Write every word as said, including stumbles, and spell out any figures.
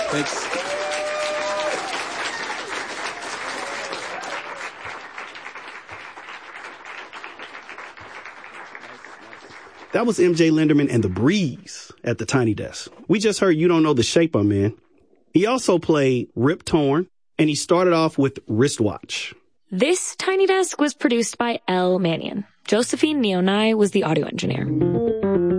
Thanks. That was M J Linderman and The Breeze at the Tiny Desk. We just heard You Don't Know the Shape I'm In. He also played Rip Torn, and he started off with Wristwatch. This Tiny Desk was produced by Elle Mannion. Josephine Nionai was the audio engineer.